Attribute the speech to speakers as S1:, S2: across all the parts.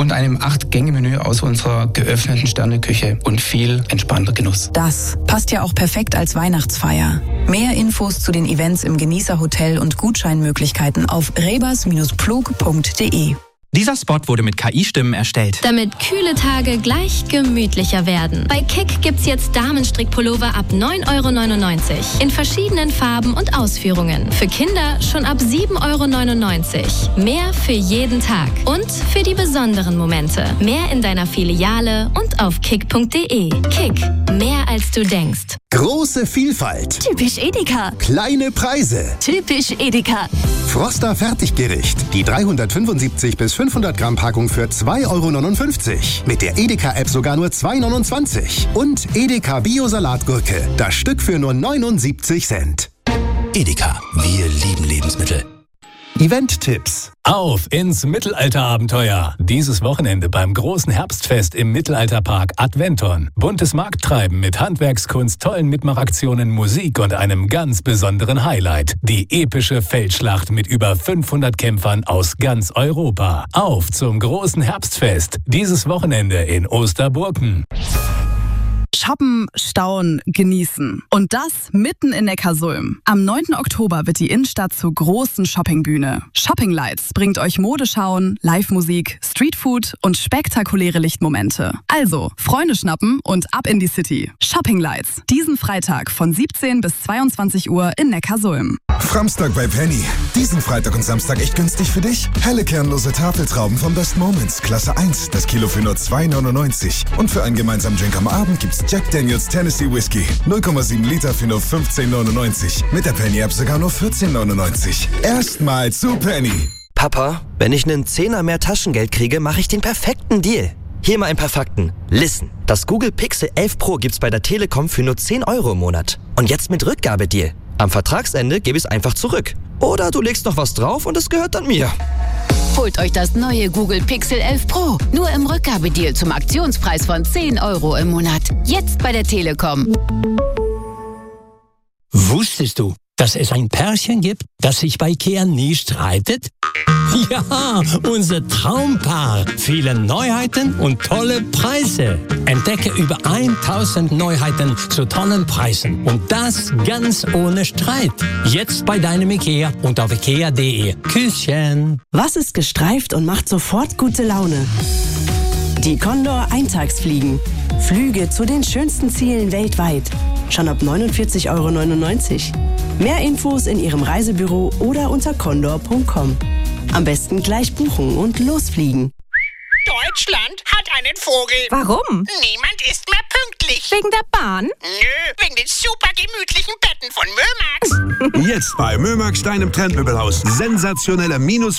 S1: und einem 8-Gänge-Menü aus unserer geöffneten Sterneküche und viel entspannter Genuss.
S2: Das passt ja auch perfekt als Weihnachtsfeier. Mehr Infos zu den Events im Genießerhotel und Gutscheinmöglichkeiten auf rebers-plug.de.
S3: Dieser Spot wurde mit KI-Stimmen erstellt.
S4: Damit kühle Tage gleich gemütlicher werden. Bei Kick gibt's jetzt Damenstrickpullover ab 9,99 € in verschiedenen Farben und Ausführungen. Für Kinder schon ab 7,99 €. Mehr für jeden Tag und für die besonderen Momente. Mehr in deiner Filiale und auf kick.de. Kick, mehr als du denkst.
S5: Große Vielfalt.
S6: Typisch Edeka.
S5: Kleine Preise.
S6: Typisch Edeka.
S5: Froster Fertiggericht. Die 375 bis 500 Gramm Packung für 2,59 €. Mit der Edeka-App sogar nur 2,29 €. Und Edeka Bio-Salatgurke. Das Stück für nur 79 Cent.
S7: Edeka. Wir lieben Lebensmittel.
S5: Event-Tipps.
S8: Auf ins Mittelalterabenteuer. Dieses Wochenende beim großen Herbstfest im Mittelalterpark Adventon. Buntes Markttreiben mit Handwerkskunst, tollen Mitmachaktionen, Musik und einem ganz besonderen Highlight. Die epische Feldschlacht mit über 500 Kämpfern aus ganz Europa. Auf zum großen Herbstfest. Dieses Wochenende in Osterburken.
S9: Shoppen, staunen, genießen. Und das mitten in Neckarsulm. Am 9. Oktober wird die Innenstadt zur großen Shoppingbühne. Shopping Lights bringt euch Modeschauen, Live-Musik, Streetfood und spektakuläre Lichtmomente. Also, Freunde schnappen und ab in die City. Shopping Lights. Diesen Freitag von 17 bis 22 Uhr in Neckarsulm.
S10: Framstag bei Penny. Diesen Freitag und Samstag echt günstig für dich? Helle kernlose Tafeltrauben vom Best Moments, Klasse 1. Das Kilo für nur 2,99 €. Und für einen gemeinsamen Drink am Abend gibt's Jack Daniels Tennessee Whiskey. 0,7 Liter für nur 15,99 €. Mit der Penny-App sogar nur 14,99 €. Erstmal zu Penny.
S11: Papa, wenn ich einen Zehner mehr Taschengeld kriege, mache ich den perfekten Deal. Hier mal ein paar Fakten. Listen, das Google Pixel 11 Pro gibt's bei der Telekom für nur 10 € im Monat. Und jetzt mit Rückgabedeal. Am Vertragsende gebe ich es einfach zurück. Oder du legst noch was drauf und es gehört dann mir.
S6: Holt euch das neue Google Pixel 11 Pro. Nur im Rückgabedeal zum Aktionspreis von 10 € im Monat. Jetzt bei der Telekom.
S12: Wusstest du, dass es ein Pärchen gibt, das sich bei IKEA nie streitet? Ja, unser Traumpaar. Viele Neuheiten und tolle Preise. Entdecke über 1000 Neuheiten zu tollen Preisen. Und das ganz ohne Streit. Jetzt bei deinem IKEA und auf ikea.de. Küsschen.
S13: Was ist gestreift und macht sofort gute Laune? Die Condor Eintagsfliegen. Flüge zu den schönsten Zielen weltweit. Schon ab 49,99 €. Mehr Infos in Ihrem Reisebüro oder unter condor.com. Am besten gleich buchen und losfliegen.
S14: Deutschland hat einen Vogel.
S15: Warum?
S14: Niemand ist mehr pünktlich.
S15: Wegen der Bahn?
S14: Nö, wegen den super gemütlichen Betten von Mömax.
S16: Jetzt bei Mömax, deinem Trendmöbelhaus. Sensationelle minus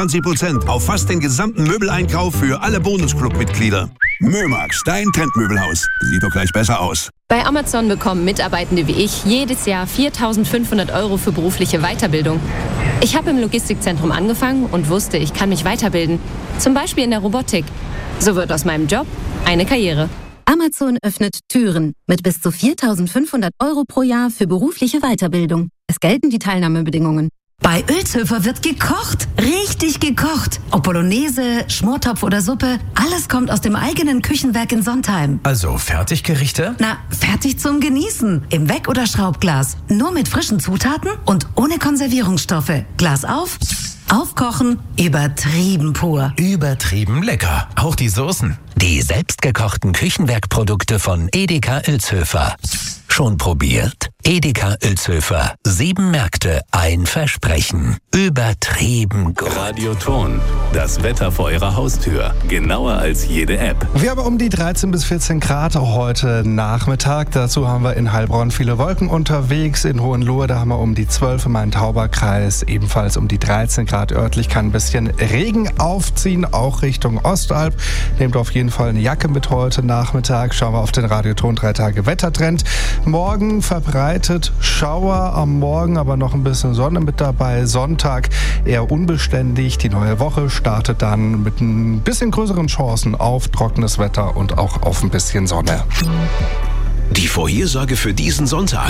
S16: 25% auf fast den gesamten Möbeleinkauf für alle Bonusclub-Mitglieder. Mömax, dein Trendmöbelhaus. Sieht doch gleich besser aus.
S17: Bei Amazon bekommen Mitarbeitende wie ich jedes Jahr 4.500 € für berufliche Weiterbildung. Ich habe im Logistikzentrum angefangen und wusste, ich kann mich weiterbilden. Zum Beispiel in der Robotik. So wird aus meinem Job eine Karriere.
S18: Amazon öffnet Türen mit bis zu 4.500 € pro Jahr für berufliche Weiterbildung. Es gelten die Teilnahmebedingungen.
S19: Bei Ölzhöfer wird gekocht, richtig gekocht. Ob Bolognese, Schmortopf oder Suppe, alles kommt aus dem eigenen Küchenwerk in Sontheim.
S20: Also Fertiggerichte?
S19: Na, fertig zum Genießen. Im Weck- oder Schraubglas. Nur mit frischen Zutaten und ohne Konservierungsstoffe. Glas auf, aufkochen, übertrieben pur.
S20: Übertrieben lecker. Auch die Soßen.
S7: Die selbstgekochten Küchenwerkprodukte von Edeka Ölzhöfer. Schon probiert? Edeka Ölzhöfer. 7 Märkte, ein Versprechen. Übertrieben gut.
S8: Radioton. Das Wetter vor Ihrer Haustür. Genauer als jede App.
S21: Wir haben um die 13 bis 14 Grad heute Nachmittag. Dazu haben wir in Heilbronn viele Wolken unterwegs. In Hohenlohe, da haben wir um die 12 im Main-Tauber-Kreis. Ebenfalls um die 13 Grad örtlich. Kann ein bisschen Regen aufziehen, auch Richtung Ostalb. Nehmt auf jeden Fall eine Jacke mit heute Nachmittag. Schauen wir auf den Radioton 3 Tage Wettertrend. Morgen verbreitet Schauer am Morgen, aber noch ein bisschen Sonne mit dabei. Sonntag eher unbeständig. Die neue Woche startet dann mit ein bisschen größeren Chancen auf trockenes Wetter und auch auf ein bisschen Sonne.
S7: Die Vorhersage für diesen Sonntag.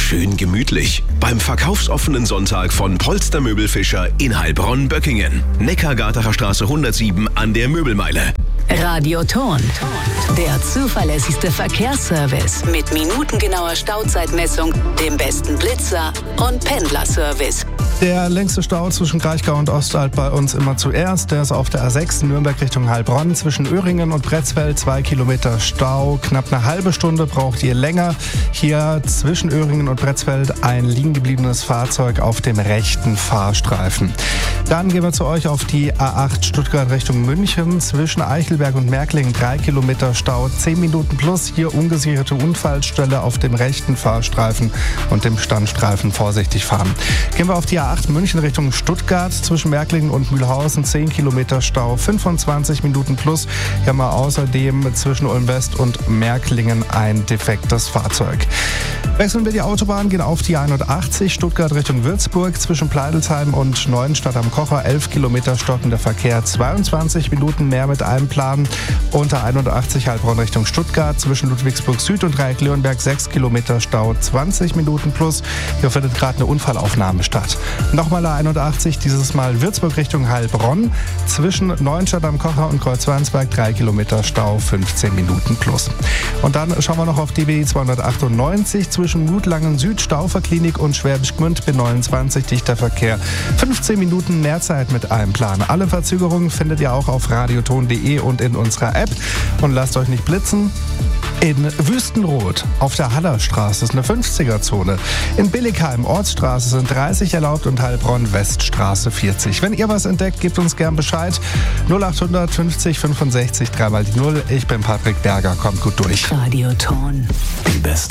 S15: schön gemütlich. Beim verkaufsoffenen Sonntag von Polster Möbelfischer in Heilbronn-Böckingen. Neckargartener Straße 107 an der Möbelmeile.
S22: Radio Ton. Der zuverlässigste Verkehrsservice mit minutengenauer Stauzeitmessung, dem besten Blitzer und Pendlerservice.
S21: Der längste Stau zwischen Kraichgau und Ostalt bei uns immer zuerst. Der ist auf der A6 Nürnberg Richtung Heilbronn. Zwischen Öhringen und Pretzfeld 2 Kilometer Stau. Knapp eine halbe Stunde braucht ihr länger. Hier zwischen Öhringen und Pretzfeld ein liegen gebliebenes Fahrzeug auf dem rechten Fahrstreifen. Dann gehen wir zu euch auf die A8 Stuttgart Richtung München. Zwischen Eichelberg und Märklingen 3 Kilometer Stau. 10 Minuten plus. Hier ungesicherte Unfallstelle auf dem rechten Fahrstreifen und dem Standstreifen vorsichtig fahren. Gehen wir auf die A8 München Richtung Stuttgart, zwischen Märklingen und Mühlhausen 10 Kilometer Stau, 25 Minuten plus. Hier haben wir außerdem zwischen Ulm West und Märklingen ein defektes Fahrzeug. Wechseln wir die Autobahn, gehen auf die 81 Stuttgart Richtung Würzburg, zwischen Pleidelsheim und Neuenstadt am Kocher 11 Kilometer stockender Verkehr, 22 Minuten mehr mit einem Plan. Unter 81 Heilbronn Richtung Stuttgart, zwischen Ludwigsburg Süd und Dreieck-Leonberg 6 Kilometer Stau, 20 Minuten plus. Hier findet gerade eine Unfallaufnahme statt. Nochmal A81, dieses Mal Würzburg Richtung Heilbronn. Zwischen Neuenstadt am Kocher und Kreuzwernsberg 3 Kilometer Stau, 15 Minuten plus. Und dann schauen wir noch auf die BI 298 zwischen Mutlangen Süd, Stauferklinik und Schwäbisch Gmünd B29 dichter Verkehr. 15 Minuten mehr Zeit mit einem Plan. Alle Verzögerungen findet ihr auch auf radioton.de und in unserer App. Und lasst euch nicht blitzen. In Wüstenrot auf der Hallerstraße ist eine 50er-Zone. In Billigheim Ortsstraße sind 30 erlaubt und Heilbronn Weststraße 40. Wenn ihr was entdeckt, gebt uns gern Bescheid. 0800 50 65 3 mal die 0. Ich bin Patrick Berger. Kommt gut durch.
S22: Radio Ton.
S20: Die beste